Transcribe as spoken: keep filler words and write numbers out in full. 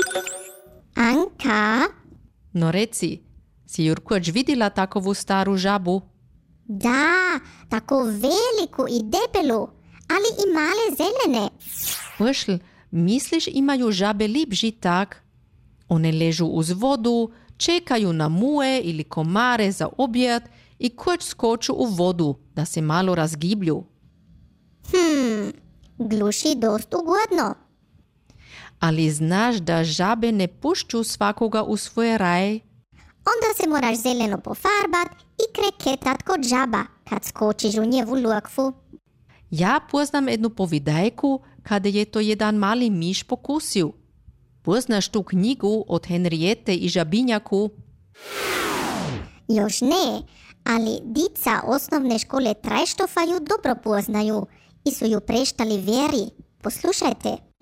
Anka? No reci, si Jurkoč vidjela takovu staru žabu? Da, tako veliku i debelu, ali i male zelene. Ušl, misliš imaju žabe lipži tak? One ležu uz vodu, čekaju na muhe ili komare za objed i koč skoču u vodu, da se malo razgiblju. Hmm, gluši dost ugodno. Ali znaš da žabe ne pušću svakoga u svoje raje? Onda se moraš zeleno pofarbat i kreketat kod žaba, kad skočiš u njevu lukvu. Ja poznam jednu povidajku kada je to jedan mali miš pokusil. Poznaš tu knjigu od Henriete i žabinjaku? Još ne, ali dica osnovne škole Trajštofaju dobro poznaju i su ju preštali vjeri. Poslušajte.